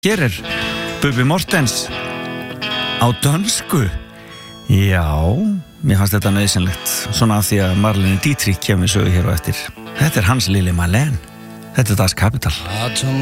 Hér Bubbi Mortens á dönsku. Já, mér fannst þetta nauðsynlegt. Svona af því að Marlene Dietrich kemur sögu hér á eftir. Þetta hans Lille Marlene. Þetta Das Kapital.